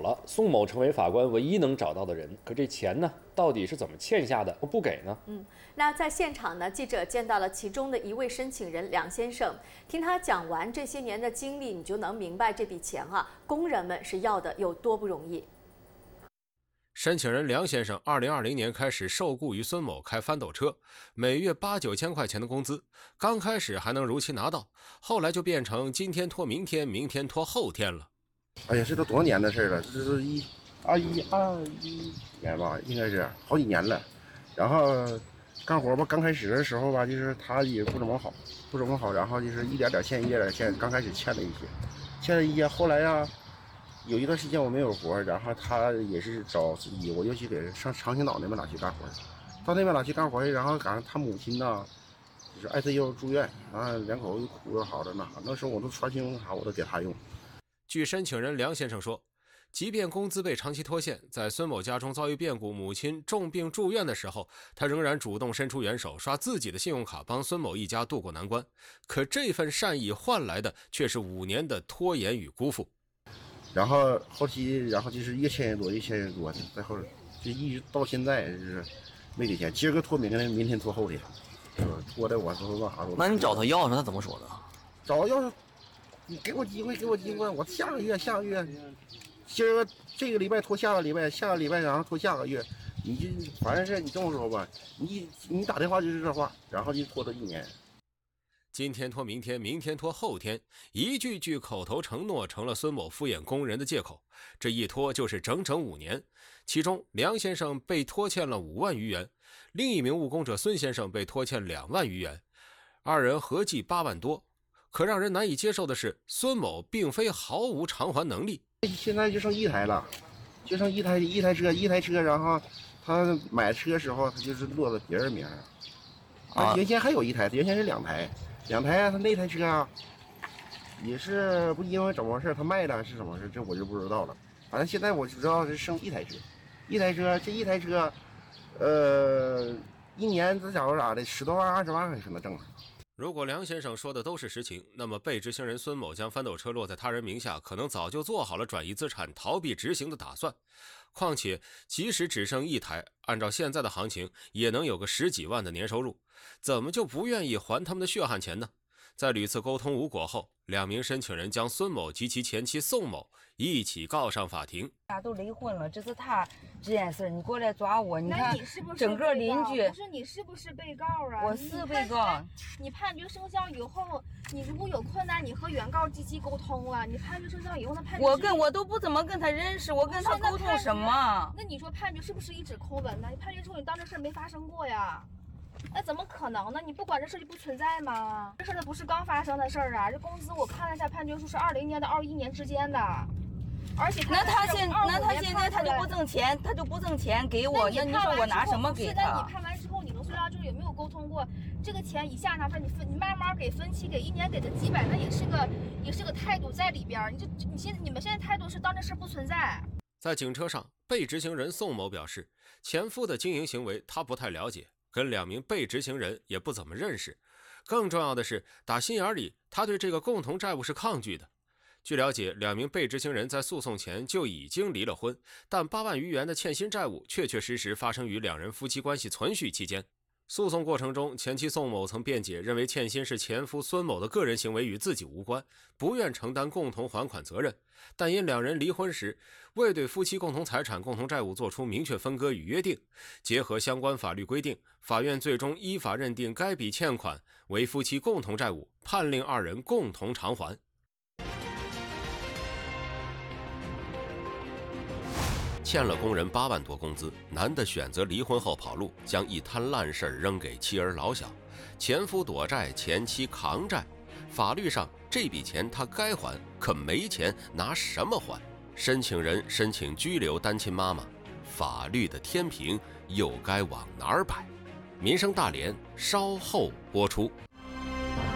了，宋某成为法官唯一能找到的人。可这钱呢，到底是怎么欠下的？不给呢？ 那在现场呢，记者见到了其中的一位申请人梁先生，听他讲完这些年的经历，你就能明白这笔钱工人们是要的有多不容易。 申请人梁先生2020年开始受雇于孙某开翻斗车，每月8、9千块钱的工资，刚开始还能如期拿到，后来就变成今天拖明天，明天拖后天了。 哎呀，这都多少年的事了？这是21年吧，应该是好几年了。然后干活吧，刚开始的时候吧，就是他也不怎么好，然后就是一点点欠，刚开始欠了一些，后来有一段时间我没有活，然后他也是找司机，我就去给上长青岛那边哪去干活，到那边哪去干活，然后赶上他母亲呢，就是 ICU 住院，两口子苦又好着呢，那时候我都传信用卡我都给他用。 据申请人梁先生说，即便工资被长期拖欠，在孙某家中遭遇变故，母亲重病住院的时候，他仍然主动伸出援手，刷自己的信用卡帮孙某一家渡过难关。可这份善意换来的却是5年的拖延与辜负。 然后后期，就是越欠越多，再后就一直到现在就是没给钱，今儿个拖明天拖后天，拖的我说啥都。 那你找他要上，他怎么说的？ 找要是你给我机会，我下个月，今儿个这个礼拜拖下个礼拜，下个礼拜然后拖下个月，你就反正是你这么说吧，你打电话就是这话，然后就拖了1年。 今天拖明天，明天拖后天，一句句口头承诺成了孙某敷衍工人的借口。这一拖就是整整5年，其中梁先生被拖欠了5万余元，另一名务工者孙先生被拖欠2万余元，二人合计8万多。可让人难以接受的是，孙某并非毫无偿还能力。 现在就剩1台了，就剩一台车，然后他买车时候他就是落在别人名上。原先还有1台，原先是2台。他那台车也是不因为怎么回事他卖了还是怎么回事，这我就不知道了。反正现在我就知道是剩1台车，这一台车，一年这假如咋的10多万20万还是能挣。 如果梁先生说的都是实情，那么被执行人孙某将翻斗车落在他人名下，可能早就做好了转移资产、逃避执行的打算。况且，即使只剩1台，按照现在的行情，也能有个10几万的年收入，怎么就不愿意还他们的血汗钱呢？在屡次沟通无果后，2名申请人将孙某及其前妻宋某一起告上法庭。 大家都离婚了，这是他这件事，你过来抓我，你看你是不是整个邻居。 不是你是不是被告啊？ 我是被告。 你判决生效以后，你如果有困难，你和原告积极沟通了。你判决生效以后，那判决我都不怎么跟他认识，我跟他沟通什么？ 那你说判决是不是一纸空文呢？你判决之后，你当这事儿没发生过呀？那怎么可能呢？你不管这事就不存在吗？这事儿不是刚发生的事儿啊！这工资我看了一下判决书是20年到21年之间的，而且那他现在他就不挣钱，给我，那你说我拿什么给他？ 那你判完之后，你能说到这有没有沟通过？这个钱一下拿出来，你慢慢给分期给1年给的几百，那也是个态度在里边。你们现在态度是当这事不存在。 在警车上，被执行人宋某表示，前夫的经营行为他不太了解，跟2名被执行人也不怎么认识。更重要的是，打心眼里，他对这个共同债务是抗拒的。据了解，2名被执行人在诉讼前就已经离了婚，但8万余元的欠薪债务确实发生于2人夫妻关系存续期间。诉讼过程中，前妻宋某曾辩解，认为欠薪是前夫孙某的个人行为，与自己无关，不愿承担共同还款责任。但因2人离婚时未对夫妻共同财产、共同债务做出明确分割与约定，结合相关法律规定，法院最终依法认定该笔欠款为夫妻共同债务，判令2人共同偿还。欠了工人8万多工资，男的选择离婚后跑路，将一摊烂事扔给妻儿老小，前夫躲债，前妻扛债。法律上这笔钱他该还，可没钱拿什么还？申请人申请拘留单亲妈妈，法律的天平又该往哪儿摆？民生大连稍后播出。